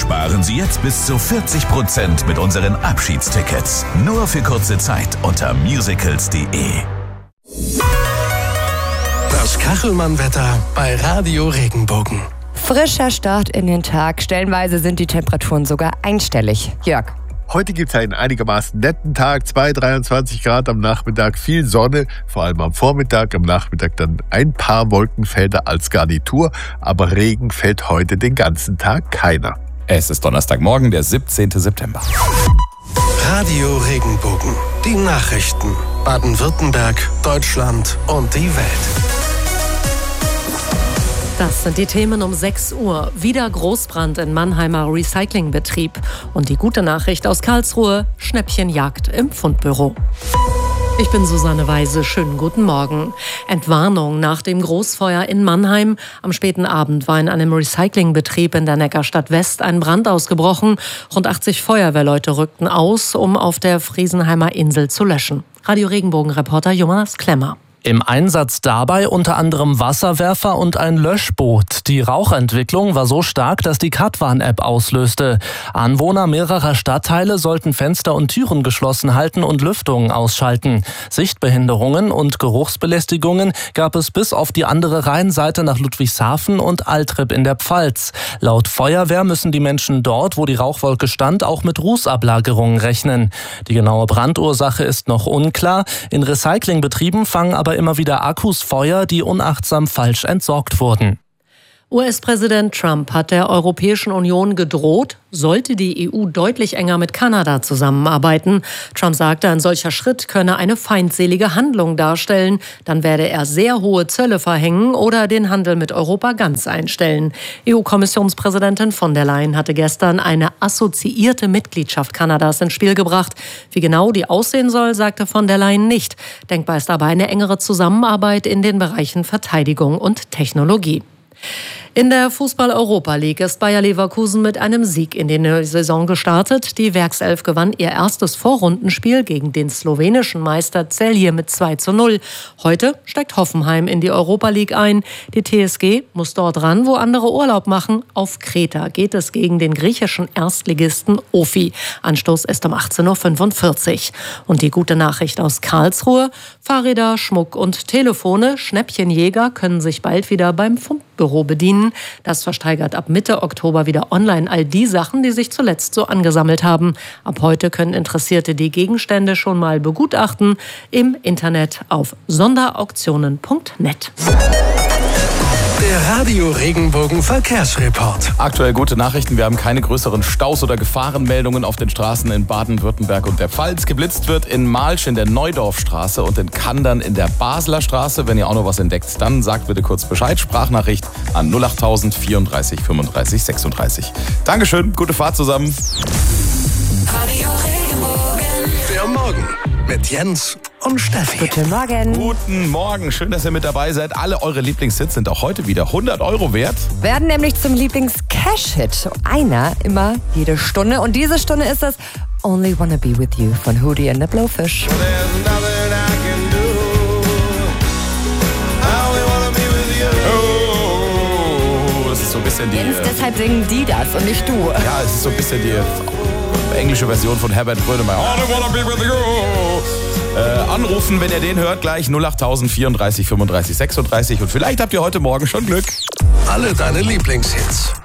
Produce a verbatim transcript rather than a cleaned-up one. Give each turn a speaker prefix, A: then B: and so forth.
A: Sparen Sie jetzt bis zu vierzig Prozent mit unseren Abschiedstickets. Nur für kurze Zeit unter musicals punkt de.
B: Das Kachelmann-Wetter bei Radio Regenbogen.
C: Frischer Start in den Tag. Stellenweise sind die Temperaturen sogar einstellig. Jörg.
D: Heute gibt es einen einigermaßen netten Tag, zwei, dreiundzwanzig Grad am Nachmittag, viel Sonne, vor allem am Vormittag, am Nachmittag dann ein paar Wolkenfelder als Garnitur, aber Regen fällt heute den ganzen Tag keiner.
E: Es ist Donnerstagmorgen, der siebzehnten September.
B: Radio Regenbogen, die Nachrichten, Baden-Württemberg, Deutschland und die Welt.
F: Das sind die Themen um sechs Uhr. Wieder Großbrand in Mannheimer Recyclingbetrieb. Und die gute Nachricht aus Karlsruhe, Schnäppchenjagd im Fundbüro. Ich bin Susanne Weise. Schönen guten Morgen. Entwarnung nach dem Großfeuer in Mannheim. Am späten Abend war in einem Recyclingbetrieb in der Neckarstadt West ein Brand ausgebrochen. Rund achtzig Feuerwehrleute rückten aus, um auf der Friesenheimer Insel zu löschen. Radio Regenbogen-Reporter Jonas Klemmer.
G: Im Einsatz dabei unter anderem Wasserwerfer und ein Löschboot. Die Rauchentwicklung war so stark, dass die Katwan-App auslöste. Anwohner mehrerer Stadtteile sollten Fenster und Türen geschlossen halten und Lüftungen ausschalten. Sichtbehinderungen und Geruchsbelästigungen gab es bis auf die andere Rheinseite nach Ludwigshafen und Altrip in der Pfalz. Laut Feuerwehr müssen die Menschen dort, wo die Rauchwolke stand, auch mit Rußablagerungen rechnen. Die genaue Brandursache ist noch unklar. In Recyclingbetrieben fangen aber immer wieder Akkus Feuer, die unachtsam falsch entsorgt wurden.
F: U S-Präsident Trump hat der Europäischen Union gedroht, sollte die E U deutlich enger mit Kanada zusammenarbeiten. Trump sagte, ein solcher Schritt könne eine feindselige Handlung darstellen. Dann werde er sehr hohe Zölle verhängen oder den Handel mit Europa ganz einstellen. E U-Kommissionspräsidentin von der Leyen hatte gestern eine assoziierte Mitgliedschaft Kanadas ins Spiel gebracht. Wie genau die aussehen soll, sagte von der Leyen nicht. Denkbar ist aber eine engere Zusammenarbeit in den Bereichen Verteidigung und Technologie. In der Fußball-Europa League ist Bayer Leverkusen mit einem Sieg in die neue Saison gestartet. Die Werkself gewann ihr erstes Vorrundenspiel gegen den slowenischen Meister Celje mit zwei zu null. Heute steigt Hoffenheim in die Europa League ein. Die T S G muss dort ran, wo andere Urlaub machen. Auf Kreta geht es gegen den griechischen Erstligisten Ofi. Anstoß ist um achtzehn Uhr fünfundvierzig. Und die gute Nachricht aus Karlsruhe: Fahrräder, Schmuck und Telefone. Schnäppchenjäger können sich bald wieder beim Fundbüro bedienen. Das versteigert ab Mitte Oktober wieder online all die Sachen, die sich zuletzt so angesammelt haben. Ab heute können Interessierte die Gegenstände schon mal begutachten im Internet auf sonderauktionen punkt net.
B: Der Radio Regenbogen Verkehrsreport.
E: Aktuell gute Nachrichten. Wir haben keine größeren Staus oder Gefahrenmeldungen auf den Straßen in Baden-Württemberg und der Pfalz. Geblitzt wird in Malsch in der Neudorfstraße und in Kandern in der Basler Straße. Wenn ihr auch noch was entdeckt, dann sagt bitte kurz Bescheid. Sprachnachricht an null achttausend vierunddreißig fünfunddreißig sechsunddreißig. Dankeschön, gute Fahrt zusammen.
B: Radio Regenbogen. Der Morgen mit Jens und Steffi.
C: Guten Morgen.
E: Guten Morgen, schön, dass ihr mit dabei seid. Alle eure Lieblingshits sind auch heute wieder hundert Euro wert.
C: Werden nämlich zum Lieblings-Cash-Hit. Einer immer jede Stunde. Und diese Stunde ist das Only Wanna Be With You von Hootie and the Blowfish.
E: Oh, es ist so ein bisschen die...
C: Jens, deshalb singen die das und nicht du.
E: Ja, es ist so ein bisschen die englische Version von Herbert Grönemeyer. I wanna be with you. Äh, anrufen, wenn ihr den hört, gleich null achttausend vierunddreißig fünfunddreißig sechsunddreißig. Und vielleicht habt ihr heute Morgen schon Glück.
B: Alle deine Lieblingshits